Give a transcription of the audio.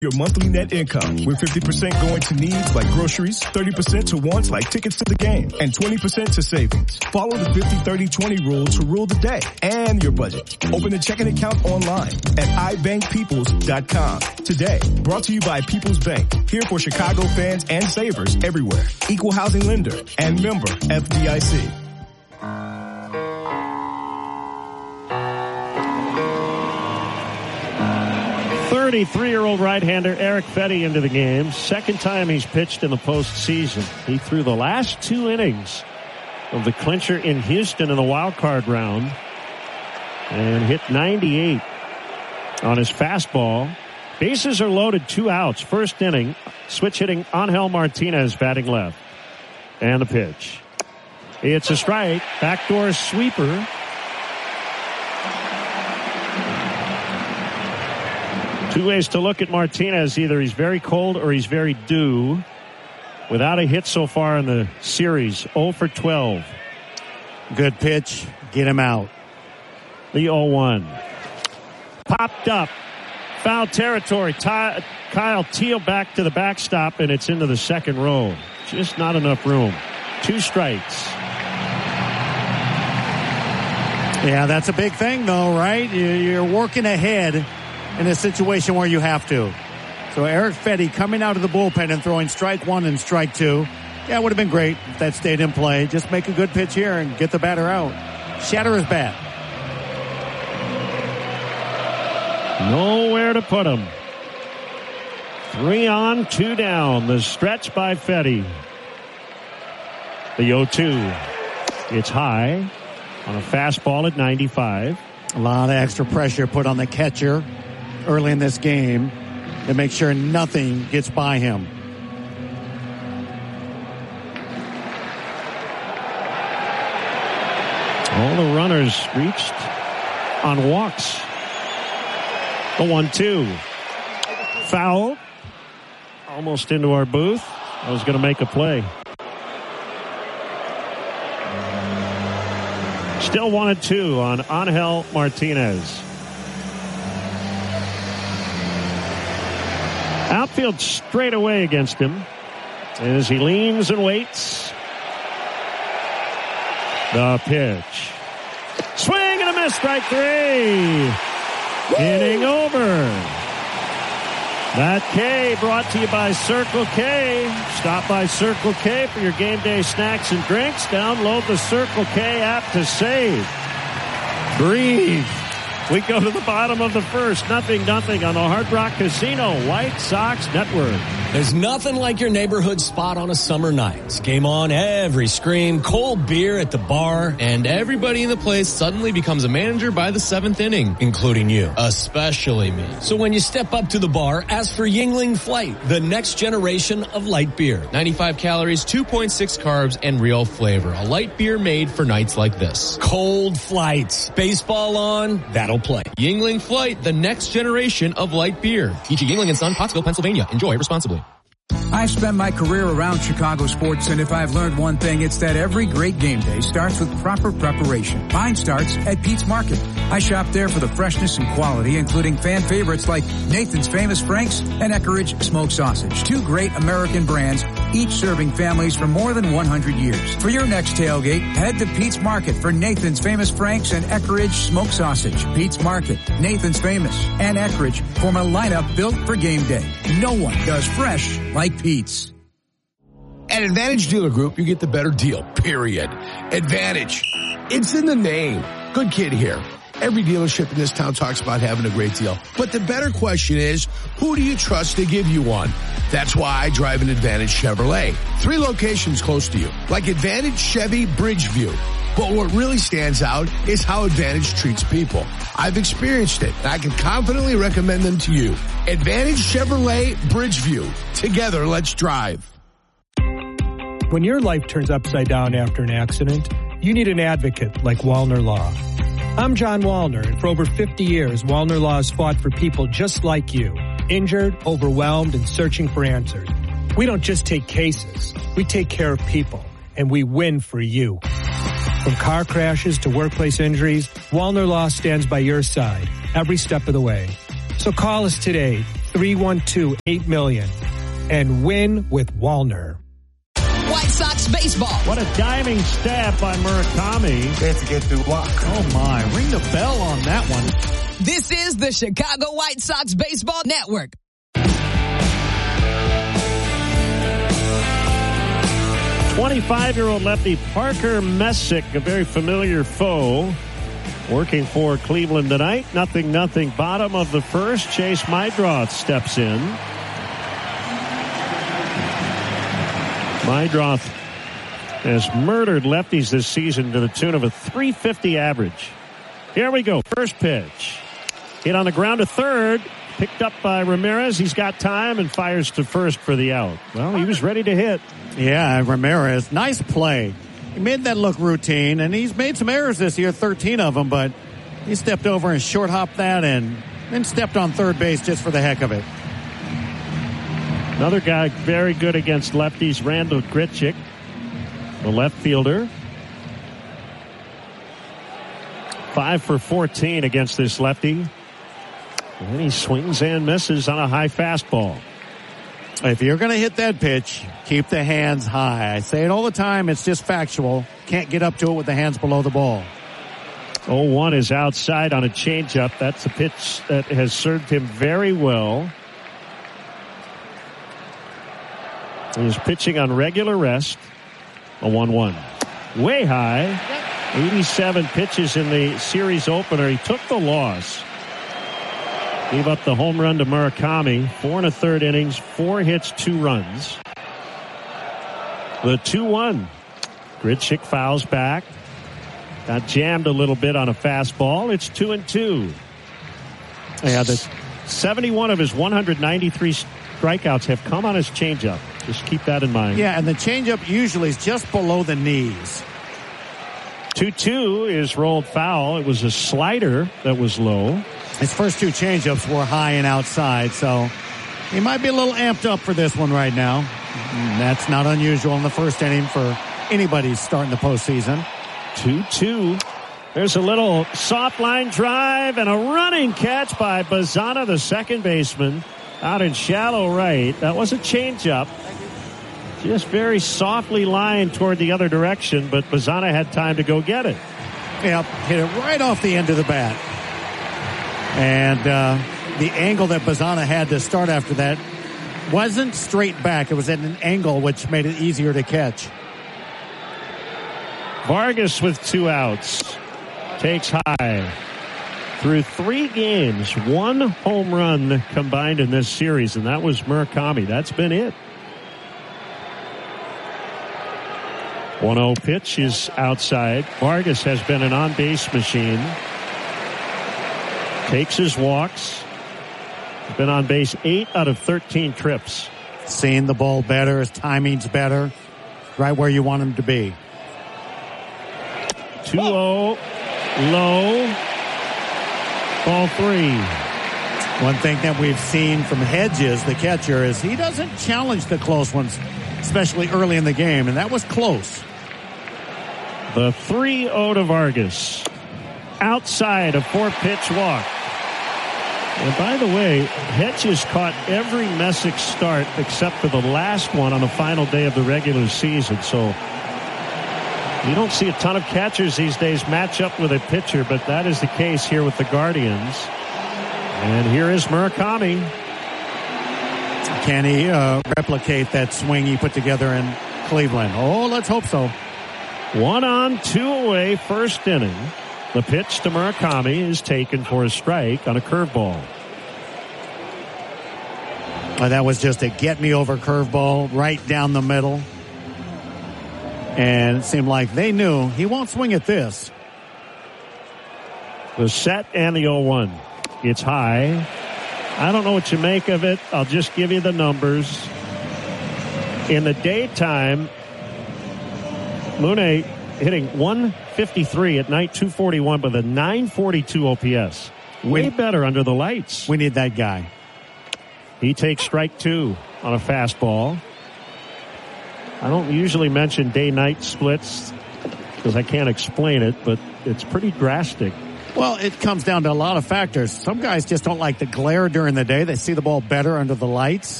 your monthly net income, with 50% going to needs like groceries, 30% to wants like tickets to the game, and 20% to savings. Follow the 50-30-20 rule to rule the day and your budget. Open a checking account online at ibankpeoples.com today. Brought to you by People's Bank, here for Chicago fans and savers everywhere. Equal housing lender and member FDIC. 33-year-old right-hander Erick Fedde into the game. Second time he's pitched in the postseason. He threw the last 2 innings of the clincher in Houston in the wild card round and hit 98 on his fastball. Bases are loaded, 2 outs. First inning, switch hitting Angel Martinez batting left. And the pitch. It's a strike. Backdoor sweeper. Two ways to look at Martinez. Either he's very cold or he's very due. Without a hit so far in the series. 0 for 12. Good pitch. Get him out. The 0-1. Popped up. Foul territory. Kyle Teel back to the backstop, and it's into the second row. Just not enough room. 2 strikes. Yeah, that's a big thing, though, right? You're working ahead in a situation where you have to. So Erick Fedde coming out of the bullpen and throwing strike 1 and strike 2. Yeah, it would have been great if that stayed in play. Just make a good pitch here and get the batter out. Shatter his bat. Nowhere to put him. 3 on, 2 down. The stretch by Fedde. The 0-2. It's high on a fastball at 95. A lot of extra pressure put on the catcher early in this game to make sure nothing gets by him. All the runners reached on walks. The 1-2. Foul. Almost into our booth. I was going to make a play. Still 1-2 on Angel Martinez. Outfield straight away against him as he leans and waits. The pitch. Swing and a miss, strike 3. Woo! Inning over. That K brought to you by Circle K. Stop by Circle K for your game day snacks and drinks. Download the Circle K app to save. Breathe. We go to the bottom of the first. 0-0 on the Hard Rock Casino White Sox Network. There's nothing like your neighborhood spot on a summer night. Game on, every scream, cold beer at the bar, and everybody in the place suddenly becomes a manager by the 7th inning, including you, especially me. So when you step up to the bar, ask for Yuengling Flight, the next generation of light beer. 95 calories, 2.6 carbs, and real flavor. A light beer made for nights like this. Cold flights. Baseball on, that'll play. Yuengling Flight, the next generation of light beer. E.G. Yuengling & Son, Pottsville, Pennsylvania. Enjoy responsibly. I've spent my career around Chicago sports, and if I've learned one thing, it's that every great game day starts with proper preparation. Mine starts at Pete's Market. I shop there for the freshness and quality, including fan favorites like Nathan's Famous Franks and Eckeridge Smoked Sausage. 2 great American brands, each serving families for more than 100 years. For your next tailgate, head to Pete's Market for Nathan's Famous Franks and Eckeridge Smoked Sausage. Pete's Market, Nathan's Famous, and Eckeridge form a lineup built for game day. No one does fresh like Pete's. At Advantage Dealer Group, you get the better deal, period. Advantage. It's in the name. Good kid here. Every dealership in this town talks about having a great deal. But the better question is, who do you trust to give you one? That's why I drive an Advantage Chevrolet. 3 locations close to you, like Advantage Chevy Bridgeview. But what really stands out is how Advantage treats people. I've experienced it, and I can confidently recommend them to you. Advantage Chevrolet Bridgeview. Together, let's drive. When your life turns upside down after an accident, you need an advocate like Wallner Law. I'm John Wallner, and for over 50 years, Wallner Law has fought for people just like you, injured, overwhelmed, and searching for answers. We don't just take cases, we take care of people, and we win for you. From car crashes to workplace injuries, Wallner Law stands by your side every step of the way. So call us today, 888-312-8million. And win with Walner. White Sox baseball. What a diving stab by Murakami. They have to get through luck. Oh my, ring the bell on that one. This is the Chicago White Sox Baseball Network. 25-year-old lefty Parker Messick, a very familiar foe, working for Cleveland tonight. 0-0, bottom of the first. Chase Meidroth steps in. Meidroth has murdered lefties this season to the tune of a .350 average. Here we go. First pitch. Hit on the ground to third. Picked up by Ramirez. He's got time and fires to first for the out. Well, he was ready to hit. Yeah, Ramirez. Nice play. He made that look routine, and he's made some errors this year, 13 of them, but he stepped over and short hopped that and then stepped on third base just for the heck of it. Another guy very good against lefties, Randall Grichuk, the left fielder. 5 for 14 against this lefty. And he swings and misses on a high fastball. If you're going to hit that pitch, keep the hands high. I say it all the time. It's just factual. Can't get up to it with the hands below the ball. 0-1 is outside on a changeup. That's a pitch that has served him very well. He's pitching on regular rest. A 1-1. Way high. 87 pitches in the series opener. He took the loss. Gave up the home run to Murakami. 4 1/3 innings, 4 hits, 2 runs. The 2-1. Grichuk fouls back. Got jammed a little bit on a fastball. It's 2-2. Yeah, 71 of his 193 strikeouts have come on his changeup. Just keep that in mind. Yeah, and the changeup usually is just below the knees. 2-2 is rolled foul. It was a slider that was low. His first 2 changeups were high and outside, so he might be a little amped up for this one right now. That's not unusual in the first inning for anybody starting the postseason. 2-2. There's a little soft line drive and a running catch by Bazana, the second baseman, out in shallow right. That was a changeup. Just very softly lined toward the other direction, but Bazana had time to go get it. Yep, hit it right off the end of the bat. And the angle that Bazana had to start after that wasn't straight back. It was at an angle which made it easier to catch. Vargas with 2 outs. Takes high. Through 3 games, 1 home run combined in this series, and that was Murakami. That's been it. 1-0 pitch is outside. Vargas has been an on-base machine. Takes his walks. Been on base 8 out of 13 trips. Seeing the ball better, his timing's better. Right where you want him to be. 2-0. Low. Ball 3. One thing that we've seen from Hedges, the catcher, is he doesn't challenge the close ones, especially early in the game, and that was close. The 3-0 to Vargas. Outside, a 4-pitch walk. And by the way, Hedges caught every Messick start except for the last one on the final day of the regular season. So you don't see a ton of catchers these days match up with a pitcher, but that is the case here with the Guardians. And here is Murakami. Can he replicate that swing he put together in Cleveland? Oh, let's hope so. 1 on, 2 away, first inning. The pitch to Murakami is taken for a strike on a curveball. That was just a get-me-over curveball right down the middle. And it seemed like they knew he won't swing at this. The set and the 0-1. It's high. I don't know what you make of it. I'll just give you the numbers. In the daytime, Mune hitting 153 at night, 241 with a 942 OPS. Way better under the lights. We need that guy. He takes strike 2 on a fastball. I don't usually mention day-night splits because I can't explain it, but it's pretty drastic. Well, it comes down to a lot of factors. Some guys just don't like the glare during the day. They see the ball better under the lights.